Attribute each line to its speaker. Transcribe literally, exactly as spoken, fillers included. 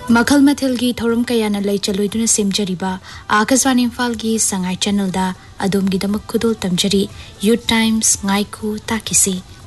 Speaker 1: मखल मथल की थोरम कयाना लई चलोइदुना सेमजरीबा आकाशवाणी इम्फाल की संगाई चैनल दा अदोम की दमक खुदोल तमजरी यूथ टाइम्स ngaikhu takisi